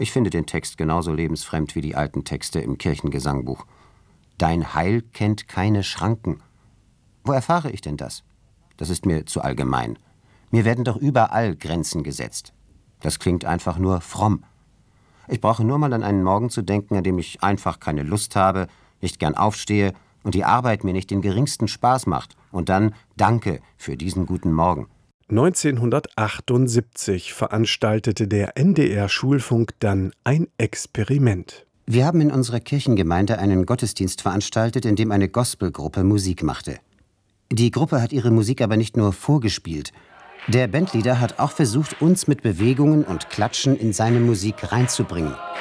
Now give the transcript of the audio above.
Ich finde den Text genauso lebensfremd wie die alten Texte im Kirchengesangbuch. Dein Heil kennt keine Schranken. Wo erfahre ich denn das? Das ist mir zu allgemein. Mir werden doch überall Grenzen gesetzt. Das klingt einfach nur fromm. Ich brauche nur mal an einen Morgen zu denken, an dem ich einfach keine Lust habe, nicht gern aufstehe und die Arbeit mir nicht den geringsten Spaß macht. Und dann Danke für diesen guten Morgen. 1978 veranstaltete der NDR-Schulfunk dann ein Experiment. Wir haben in unserer Kirchengemeinde einen Gottesdienst veranstaltet, in dem eine Gospelgruppe Musik machte. Die Gruppe hat ihre Musik aber nicht nur vorgespielt. Der Bandleader hat auch versucht, uns mit Bewegungen und Klatschen in seine Musik reinzubringen.